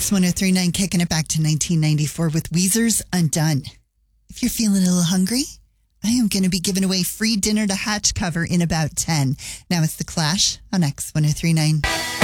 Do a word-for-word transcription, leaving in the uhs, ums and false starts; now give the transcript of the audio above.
X one oh three point nine, kicking it back to nineteen ninety-four with Weezer's Undone. If you're feeling a little hungry, I am going to be giving away free dinner to Hatch cover in about ten. Now it's The Clash on X one oh three point nine.